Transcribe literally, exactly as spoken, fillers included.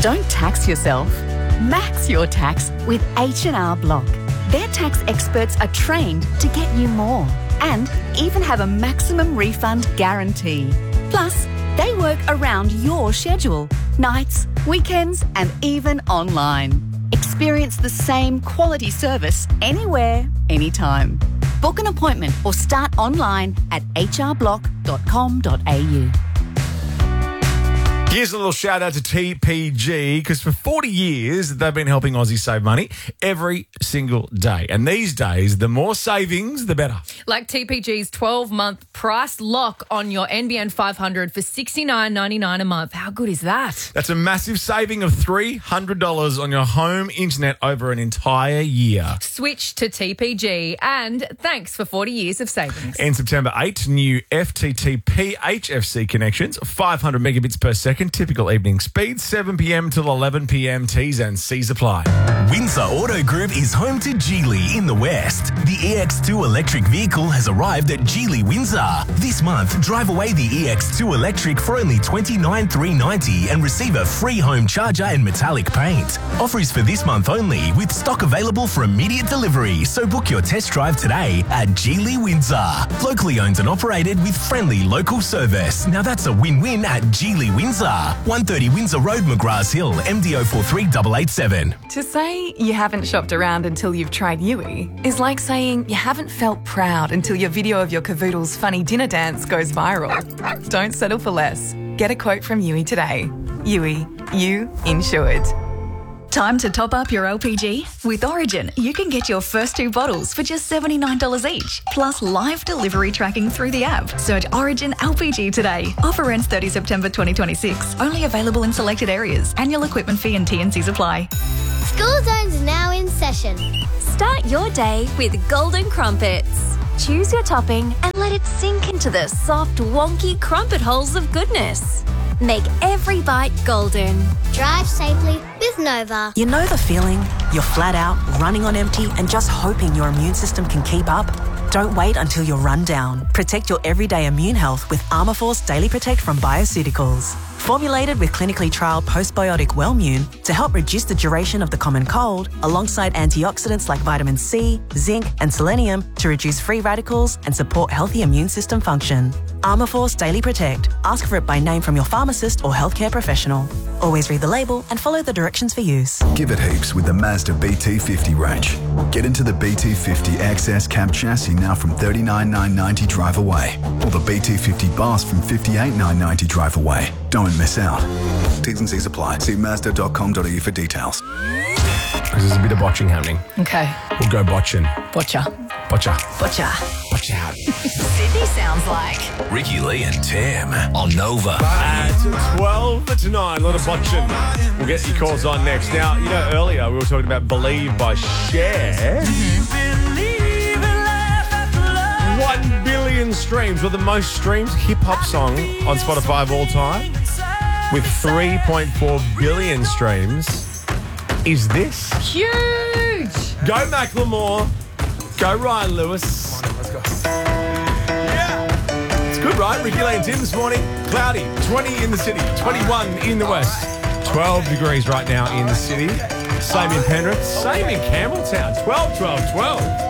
Don't tax yourself. Max your tax with H and R Block. Their tax experts are trained to get you more and even have a maximum refund guarantee. Plus, they work around your schedule, nights, weekends, and even online. Experience the same quality service anywhere, anytime. Book an appointment or start online at h r block dot com dot a u. Here's a little shout out to T P G because for forty years they've been helping Aussies save money every single day. And these days, the more savings, the better. Like T P G's twelve-month price lock on your N B N five hundred for sixty-nine ninety-nine a month. How good is that? That's a massive saving of three hundred dollars on your home internet over an entire year. Switch to T P G and thanks for forty years of savings. And September eighth, new F T T P H F C connections, five hundred megabits per second. Typical evening speed, seven p.m. till eleven p.m. T's and C's apply. Windsor Auto Group is home to Geely in the West. The E X two electric vehicle has arrived at Geely Windsor. This month, drive away the E X two electric for only twenty-nine thousand three hundred ninety dollars and receive a free home charger and metallic paint. Offer is for this month only with stock available for immediate delivery, so book your test drive today at Geely Windsor. Locally owned and operated with friendly local service. Now that's a win-win at Geely Windsor. one thirty Windsor Road, McGraths Hill, M D O four three eight eight seven. To say you haven't shopped around until you've tried Yui is like saying you haven't felt proud until your video of your cavoodle's funny dinner dance goes viral. Don't settle for less. Get a quote from Yui today. Yui, you insured. Time to top up your L P G? With Origin, you can get your first two bottles for just seventy-nine dollars each, plus live delivery tracking through the app. Search Origin L P G today. Offer ends thirtieth September twenty twenty-six. Only available in selected areas. Annual equipment fee and T and Cs apply. School Zone's now in session. Start your day with Golden Crumpets. Choose your topping and let it sink into the soft, wonky crumpet holes of goodness. Make every bite golden. Drive safely with Nova. You know the feeling? You're flat out, running on empty, and just hoping your immune system can keep up? Don't wait until you're run down. Protect your everyday immune health with Armourforce Daily Protect from Bioceuticals. Formulated with clinically trialled postbiotic Wellmune to help reduce the duration of the common cold, alongside antioxidants like vitamin C, zinc, and selenium to reduce free radicals and support healthy immune system function. Armourforce Daily Protect. Ask for it by name from your pharmacist or healthcare professional. Always read the label and follow the directions for use. Give it heaps with the Mazda B T fifty range. Get into the B T fifty X S cab chassis now from thirty-nine thousand nine hundred ninety drive away, or the B T fifty Bus from fifty-eight thousand nine hundred ninety drive away. Don't miss out. T's and C's apply. See mazda dot com dot a u for details. Because there's a bit of botching happening. Okay. We'll go botching. Botcha. Botcha. Botcha. Watch out. Sydney sounds like. Ricky Lee and Tam on Nova. At twelve to nine, a lot of botching. We'll get your calls on next. Now, you know, earlier we were talking about Believe by Cher. One billion streams, well, the most streamed hip-hop song on Spotify of all time, with three point four billion streams, is this. Huge. Go Macklemore. Go Ryan Lewis. Come on, let's go. Yeah. It's good, right? Ricky Lee and Tim this morning. Cloudy, twenty in the city, twenty-one in the west, twelve degrees right now in the city. Same in Penrith, same in Campbelltown, twelve, twelve, twelve.